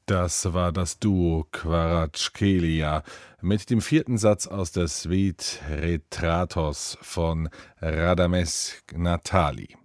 Das war das Duo Quaratschkelia mit dem vierten Satz aus der Suite Retratos von Radames Natali.